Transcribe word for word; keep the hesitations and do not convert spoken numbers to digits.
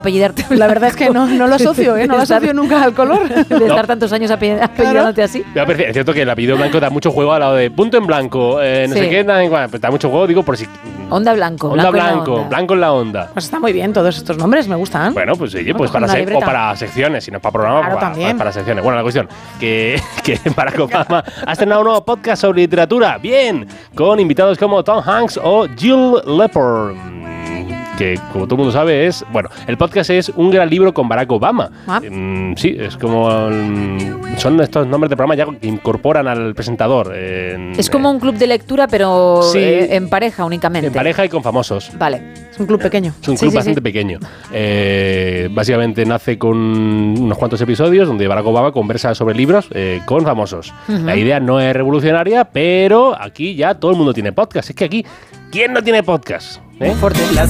apellidarte La verdad es que no, no lo asocio, ¿eh? No lo asocio nunca al color. De No. estar tantos años apell- apellidándote así. Ya, pero es cierto que el apellido blanco da mucho juego al lado de punto en blanco, eh, no Sí. sé qué, da, igual, pero da mucho juego, digo, por si... Onda blanco. Onda blanco, en la blanco, onda. blanco en la onda. Pues está muy bien todos estos nombres, me gustan. Bueno, pues oye, Voy a pues coger para una sec- o libreta. para secciones, si no es para programas, Claro, para, también. para secciones. Bueno, la cuestión, que, que Barack Obama ha estrenado un nuevo podcast sobre literatura, bien, con invitados como Tom Hanks o Jill Lepore, que como todo el mundo sabe es, bueno, el podcast es Un gran libro con Barack Obama. Ah. Mm, sí, es como, mm, son estos nombres de programa ya que incorporan al presentador. en- Es como un club de lectura, pero Sí. eh, en pareja únicamente. en pareja y con famosos. Vale. Es un club pequeño. Es un Sí, club sí, bastante sí. pequeño. Eh, básicamente nace con unos cuantos episodios donde Barack Obama conversa sobre libros eh, con famosos. Ujú. La idea no es revolucionaria, pero aquí ya todo el mundo tiene podcast. Es que aquí, ¿quién no tiene podcast? ¿Eh? Fuerte. Las